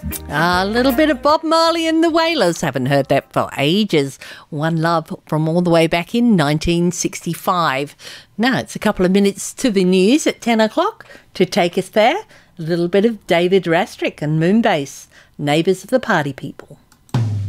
A little bit of Bob Marley and the Wailers. Haven't heard that for ages. One Love from all the way back in 1965. Now it's a couple of minutes to the news at 10 o'clock. To take us there, a little bit of David Rastrick and Moonbase, Neighbours of the Party People.